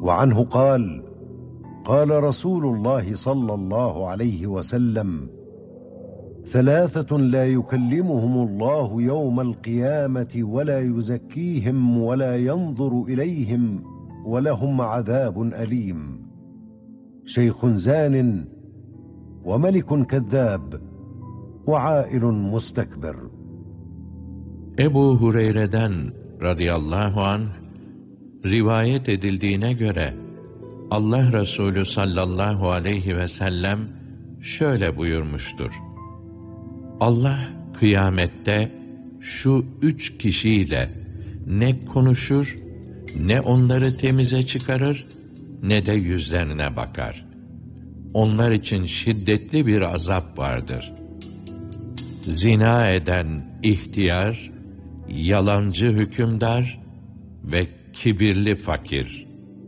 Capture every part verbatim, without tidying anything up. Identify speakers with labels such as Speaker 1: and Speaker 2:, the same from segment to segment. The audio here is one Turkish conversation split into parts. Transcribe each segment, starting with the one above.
Speaker 1: وعنه قال: قال رسول الله صلى الله عليه وسلم: ثلاثة لا يكلمهم الله يوم القيامة ولا يزكيهم ولا ينظر إليهم ولهم عذاب أليم: شيخ زان، وملك كذاب، وعائل mustekbir.
Speaker 2: Ebu Hureyre'den radıyallahu anh rivayet edildiğine göre Allah Resulü sallallahu aleyhi ve sellem şöyle buyurmuştur: Allah kıyamette şu üç kişiyle ne konuşur, ne onları temize çıkarır, ne de yüzlerine bakar. Onlar için şiddetli bir azap vardır. Zina eden ihtiyar, yalancı hükümdar ve kibirli fakir.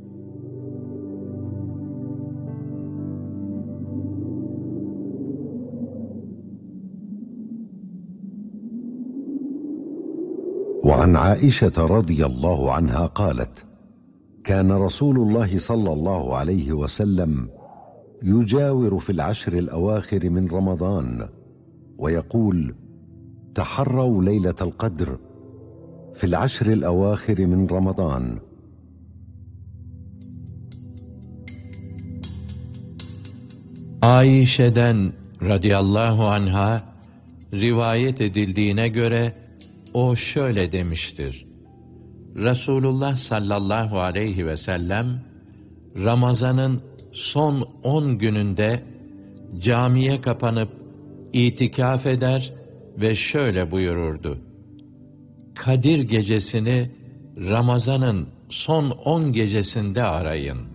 Speaker 1: وعن عائشة رضي الله عنها قالت: كان رسول الله صلى الله عليه وسلم يجاور في العشر الأواخر من رمضان ويقول: تحروا ليلة القدر في العشر الأواخر من رمضان.
Speaker 2: Ayşe'den radıyallahu anha rivayet edildiğine göre o şöyle demiştir: Resulullah sallallahu aleyhi ve sellem Ramazan'ın son on gününde camiye kapanıp itikaf eder ve şöyle buyururdu: Kadir gecesini Ramazan'ın son on gecesinde arayın.